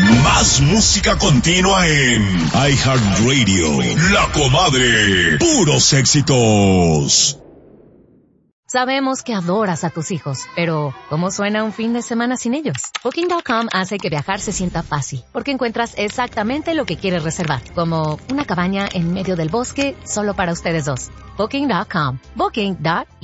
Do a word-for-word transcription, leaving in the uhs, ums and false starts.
Más música continua en iHeartRadio. La Comadre. Puros éxitos. Sabemos que adoras a tus hijos, pero ¿cómo suena un fin de semana sin ellos? Booking punto com hace que viajar se sienta fácil, porque encuentras exactamente lo que quieres reservar, como una cabaña en medio del bosque solo para ustedes dos. Booking punto com. Booking punto